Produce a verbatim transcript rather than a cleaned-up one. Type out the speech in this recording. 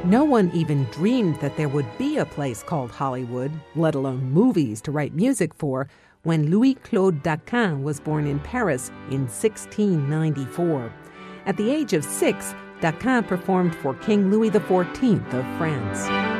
No one even dreamed that there would be a place called Hollywood, let alone movies to write music for, when Louis-Claude Daquin was born in Paris in sixteen ninety-four. At the age of six, Daquin performed for King Louis the fourteenth of France.